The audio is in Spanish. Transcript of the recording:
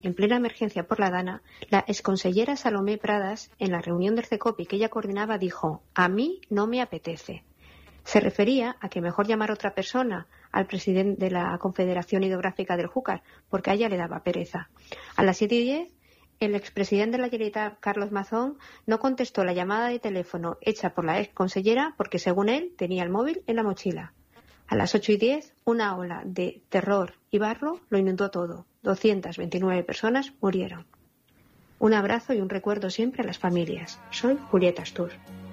en plena emergencia por la Dana, la exconsellera Salomé Pradas, en la reunión del CECOPI que ella coordinaba, dijo: «A mí no me apetece». Se refería a que mejor llamar a otra persona, al presidente de la Confederación Hidrográfica del Júcar, porque a ella le daba pereza. A las 7:10, el expresidente de la Generalitat, Carlos Mazón, no contestó la llamada de teléfono hecha por la exconsellera porque, según él, tenía el móvil en la mochila. A las 8:10, una ola de terror y barro lo inundó todo. 229 personas murieron. Un abrazo y un recuerdo siempre a las familias. Soy Julieta Astur.